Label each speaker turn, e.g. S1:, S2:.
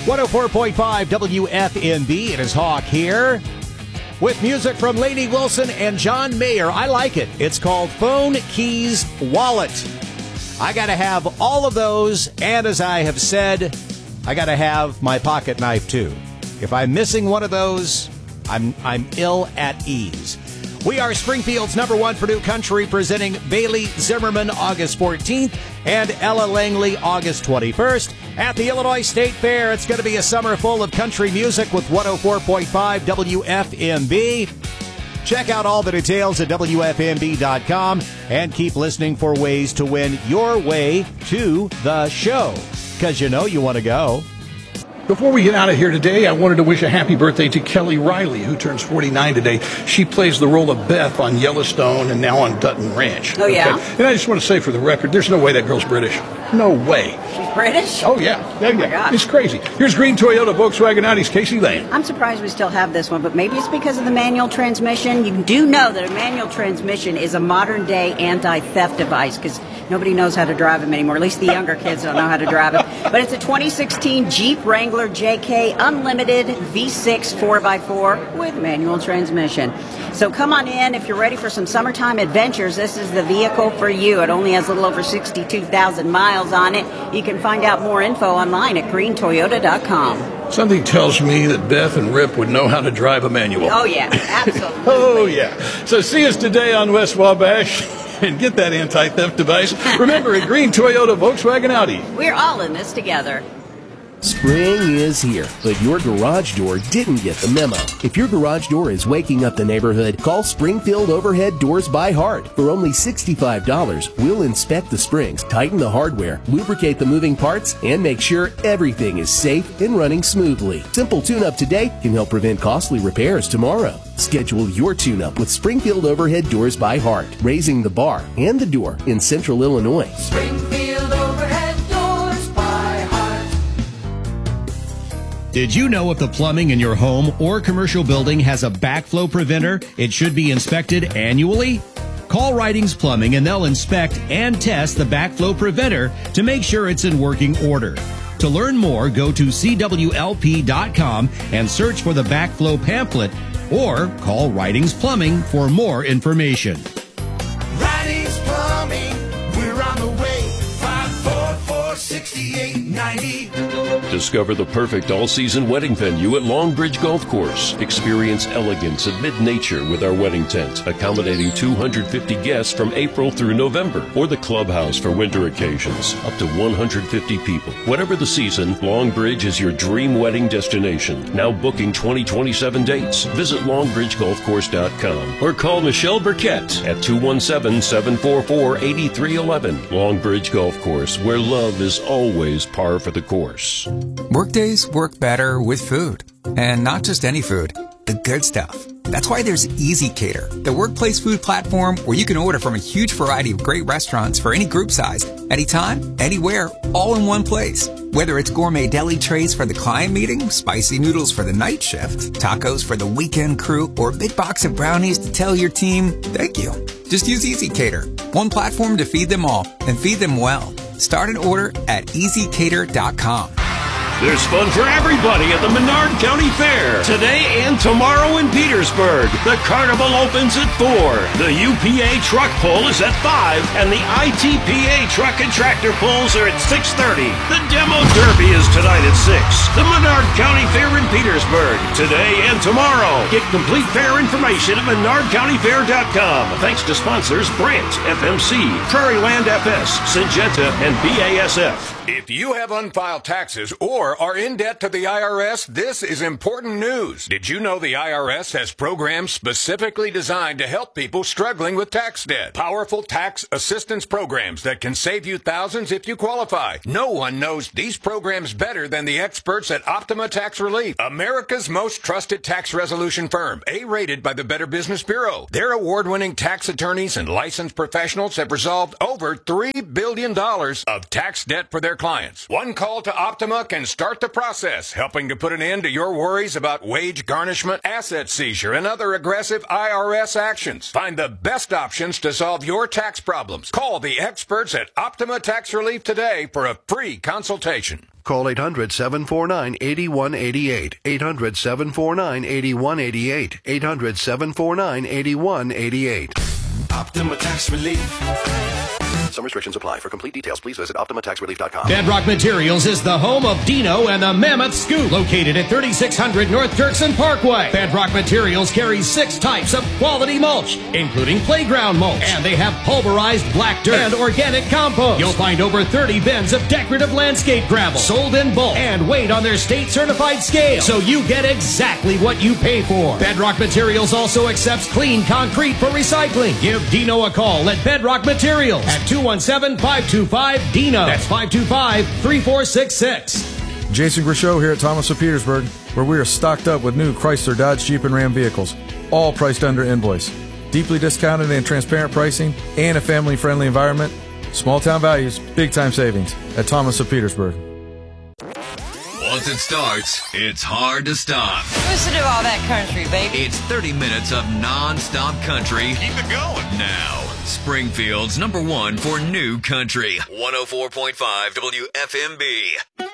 S1: 104.5 WFMB. It is Hawk here with music from Lainey Wilson and John Mayer. I like it. It's called Phone, Keys, Wallet. I got to have all of those, and as I have said, I got to have my pocket knife too. If I'm missing one of those, I'm ill at ease. We are Springfield's #1 for new country, presenting Bailey Zimmerman August 14th and Ella Langley August 21st at the Illinois State Fair. It's going to be a summer full of country music with 104.5 WFMB. Check out all the details at WFMB.com and keep listening for ways to win your way to the show, because you know you want to go.
S2: Before we get out of here today, I wanted to wish a happy birthday to Kelly Riley, who turns 49 today. She plays the role of Beth on Yellowstone and now on Dutton Ranch.
S3: Oh, yeah?
S2: Okay? And I just want to say for the record, there's no way that girl's British. No way.
S3: She's British?
S2: Oh, yeah.
S3: Oh, my God.
S2: It's crazy. Here's Green Toyota Volkswagen Audi's Casey Lane.
S3: I'm surprised we still have this one, but maybe it's because of the manual transmission. You do know that a manual transmission is a modern-day anti-theft device, because nobody knows how to drive them anymore. At least the younger kids don't know how to drive it. But it's a 2016 Jeep Wrangler JK Unlimited V6 4x4 with manual transmission. So come on in. If you're ready for some summertime adventures, this is the vehicle for you. It only has a little over 62,000 miles on it. You can find out more info online at greentoyota.com.
S2: Something tells me that Beth and Rip would know how to drive a manual.
S3: Oh, yeah, absolutely.
S2: Oh, yeah. So see us today on West Wabash and get that anti-theft device. Remember, at Green Toyota Volkswagen Audi.
S3: We're all in this together.
S4: Spring is here, but your garage door didn't get the memo. If your garage door is waking up the neighborhood, call Springfield Overhead Doors by Heart. For only $65, we'll inspect the springs, tighten the hardware, lubricate the moving parts, and make sure everything is safe and running smoothly. Simple tune-up today can help prevent costly repairs tomorrow. Schedule your tune-up with Springfield Overhead Doors by Heart, raising the bar and the door in Central Illinois.
S5: Springfield Overhead Doors by Heart.
S1: Did you know if the plumbing in your home or commercial building has a backflow preventer, it should be inspected annually? Call Writings Plumbing and they'll inspect and test the backflow preventer to make sure it's in working order. To learn more, go to CWLP.com and search for the backflow pamphlet, or call Writings Plumbing for more information.
S5: Writings Plumbing, we're on the way. 544-6890.
S6: Discover the perfect all-season wedding venue at Longbridge Golf Course. Experience elegance amid nature with our wedding tent, accommodating 250 guests from April through November, or the clubhouse for winter occasions, up to 150 people. Whatever the season, Longbridge is your dream wedding destination. Now booking 2027 dates. Visit longbridgegolfcourse.com or call Michelle Burkett at 217-744-8311. Longbridge Golf Course, where love is always par for the course.
S7: Workdays work better with food. And not just any food, the good stuff. That's why there's Easy Cater, the workplace food platform where you can order from a huge variety of great restaurants for any group size, anytime, anywhere, all in one place. Whether it's gourmet deli trays for the client meeting, spicy noodles for the night shift, tacos for the weekend crew, or a big box of brownies to tell your team, thank you. Just use Easy Cater, one platform to feed them all, and feed them well. Start an order at easycater.com.
S6: There's fun for everybody at the Menard County Fair today and tomorrow in Petersburg. The carnival opens at 4. The UPA truck pull is at 5, and the ITPA truck and tractor pulls are at 6:30. The demo derby is tonight at 6. The Menard County Fair in Petersburg today and tomorrow. Get complete fair information at menardcountyfair.com. Thanks to sponsors Brandt, FMC, Prairie Land FS, Syngenta, and BASF.
S8: If you have unfiled taxes or are in debt to the IRS, this is important news. Did you know the IRS has programs specifically designed to help people struggling with tax debt? Powerful tax assistance programs that can save you thousands if you qualify. No one knows these programs better than the experts at Optima Tax Relief, America's most trusted tax resolution firm, A-rated by the Better Business Bureau. Their award-winning tax attorneys and licensed professionals have resolved over $3 billion of tax debt for their their clients. One call to Optima can start the process, helping to put an end to your worries about wage garnishment, asset seizure, and other aggressive IRS actions. Find the best options to solve your tax problems. Call the experts at Optima Tax Relief today for a free consultation.
S9: Call 800-749-8188. 800-749-8188. 800-749-8188.
S5: Optima Tax Relief.
S9: Some restrictions apply. For complete details, please visit OptimaTaxRelief.com.
S1: Bedrock Materials is the home of Dino and the Mammoth Scoop, located at 3600 North Dirksen Parkway. Bedrock Materials carries 6 types of quality mulch, including playground mulch, and they have pulverized black dirt and organic compost. You'll find over 30 bins of decorative landscape gravel, sold in bulk and weighed on their state-certified scale, so you get exactly what you pay for. Bedrock Materials also accepts clean concrete for recycling. Give Dino a call at Bedrock Materials at 217-525-DINO. That's 525-3466.
S10: Jason Grishow here at Thomas of Petersburg, where we are stocked up with new Chrysler, Dodge, Jeep, and Ram vehicles, all priced under invoice. Deeply discounted and transparent pricing, and a family-friendly environment. Small town values, big time savings at Thomas of Petersburg.
S11: Once it starts, it's hard to stop.
S12: Listen to all that country, baby.
S11: It's 30 minutes of non-stop country.
S8: Keep it going.
S11: Now, Springfield's #1 for new country. 104.5 WFMB.